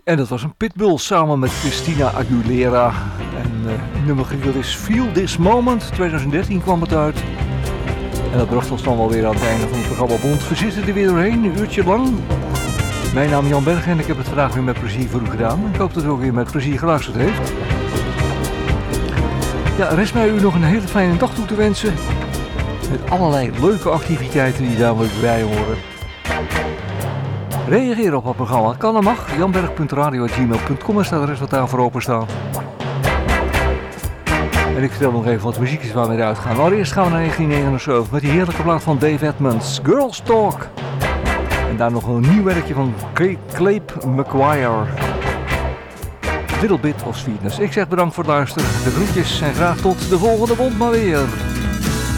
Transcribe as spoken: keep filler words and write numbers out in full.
En dat was een Pitbull samen met Christina Aguilera. En uh, het nummer getiteld is Feel This Moment. twintig dertien kwam het uit. En dat bracht ons dan wel weer aan het einde van het programma Bond. We zitten er weer doorheen, een uurtje lang. Mijn naam is Jan Berg en ik heb het vandaag weer met plezier voor u gedaan. Ik hoop dat u ook weer met plezier geluisterd heeft. Ja, rest mij u nog een hele fijne dag toe te wensen. Met allerlei leuke activiteiten die daar bij horen. Reageer op het programma. Kan en mag. janberg punt radio apenstaartje gmail punt com is het adres wat daarvoor openstaan. En ik vertel nog even wat muziekjes waar we eruit gaan. Allereerst gaan we naar negentien negenenzeventig met die heerlijke plaat van Dave Edmunds, Girls Talk. En daar nog een nieuw werkje van Clape McGuire. Little Bit of Sweetness. Ik zeg bedankt voor het luisteren. De groetjes en graag tot de volgende Bond maar weer.